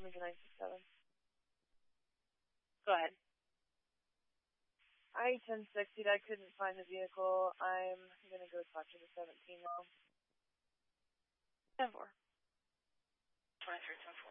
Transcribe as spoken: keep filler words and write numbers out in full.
Lincoln nine six seven. Go ahead. I ten sixty. I couldn't find the vehicle. I'm going to go talk to the seventeen now. ten four. twenty-three ten four.